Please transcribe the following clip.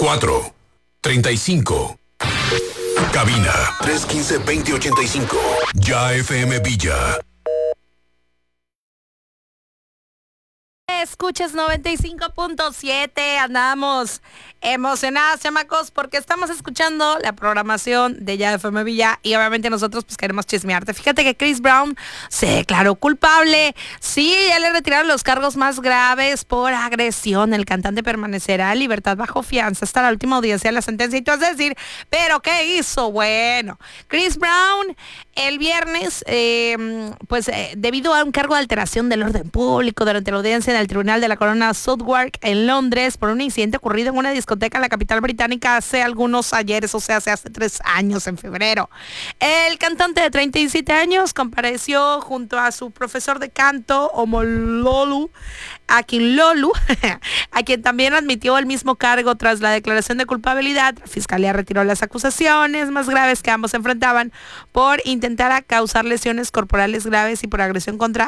3435. Cabina 315-2085. Ya FM Villa. Escuchas 95.7, andamos emocionadas, chamacos, porque estamos escuchando la programación de Ya FM Villa y obviamente nosotros pues queremos chismearte. Fíjate que Chris Brown se declaró culpable. Sí, ya le retiraron los cargos más graves por agresión. El cantante permanecerá en libertad bajo fianza hasta la última audiencia de la sentencia. Y tú vas a decir, ¿pero qué hizo? Bueno, Chris Brown el viernes, debido a un cargo de alteración del orden público durante la audiencia en el Tribunal de la Corona Southwark en Londres por un incidente ocurrido en una discoteca en la capital británica hace algunos ayeres, o sea, hace 3 años, en febrero. El cantante de 37 años compareció junto a su profesor de canto, Omololu Akinlolu, a quien también admitió el mismo cargo tras la declaración de culpabilidad. La fiscalía retiró las acusaciones más graves que ambos enfrentaban por intentar causar lesiones corporales graves y por agresión contra